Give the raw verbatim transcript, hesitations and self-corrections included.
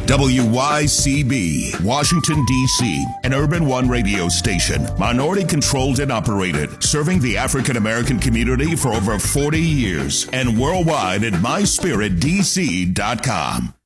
W Y C B, Washington, D C, an Urban One radio station, minority-controlled and operated, serving the African-American community for over forty years, and worldwide at my spirit d c dot com.